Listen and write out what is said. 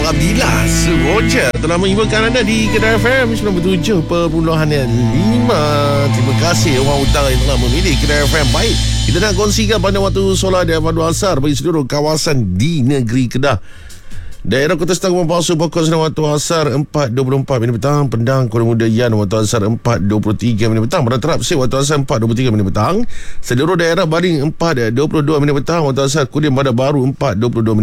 Abdillah Suroja telah menghiburkan anda di Kedah FM 97.5. Terima kasih orang utara yang telah memilih Kedah FM. Baik, kita nak kongsikan pada waktu solat dan padu asar bagi seluruh kawasan di negeri Kedah. Daerah Kota Setanggung Palsu Pokok Senang waktu asar 4.24 minit petang. Pendang Kuala Muda Yan waktu asar 4.23 minit petang. Bandar Terap Sip waktu asar 4.23 minit petang. Seluruh daerah Baring 4.22 minit petang. Waktu asar Kudim Bandar Baru 4.22 minit